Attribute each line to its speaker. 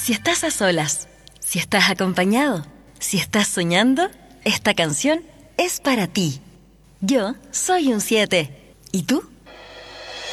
Speaker 1: Si estás a solas, si estás acompañado, si estás soñando, esta canción es para ti. Yo soy un 7. ¿Y tú?